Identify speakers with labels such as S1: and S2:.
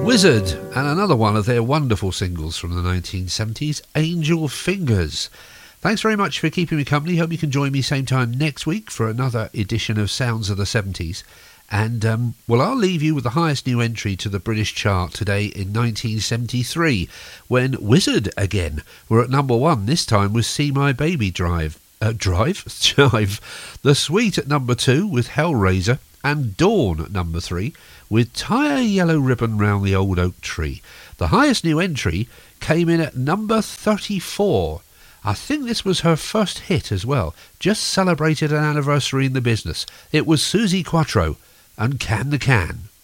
S1: Wizard, and another one of their wonderful singles from the 1970s, Angel Fingers. Thanks very much for keeping me company. Hope you can join me same time next week for another edition of Sounds of the 70s. And, I'll leave you with the highest new entry to the British chart today in 1973, when Wizard again were at number one, this time with See My Baby Jive. The Sweet at number 2 with Hellraiser, and Dawn at number 3 with Tie a Yellow Ribbon Round the Old Oak Tree. The highest new entry came in at number 34. I think this was her first hit as well. Just celebrated an anniversary in the business. It was Suzi Quatro and Can the Can.